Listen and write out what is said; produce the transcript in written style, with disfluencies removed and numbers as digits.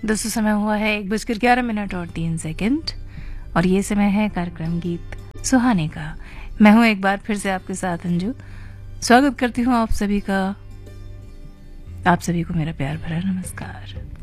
दोस्तों समय हुआ है 1:11 और 3 और ये समय है कार्यक्रम गीत सुहाने का। मैं हूं एक बार फिर से आपके साथ अंजू। स्वागत करती हूं आप सभी का। आप सभी को मेरा प्यार भरा नमस्कार।